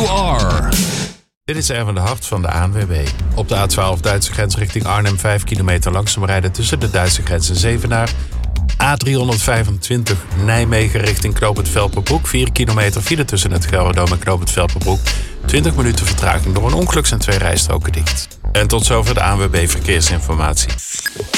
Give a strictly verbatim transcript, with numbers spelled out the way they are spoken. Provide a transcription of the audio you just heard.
are. Dit is Erwin de Hart van de A N W B. Op de A twaalf Duitse grens richting Arnhem vijf kilometer langzaam rijden tussen de Duitse grens en Zevenaar. A driehonderdvijfentwintig Nijmegen richting Knoopend Velperbroek. vier kilometer file tussen het Gelderdoom en Knoopend Velperbroek. twintig minuten vertraging door een ongeluk zijn twee rijstroken dicht. En tot zover de A N W B Verkeersinformatie.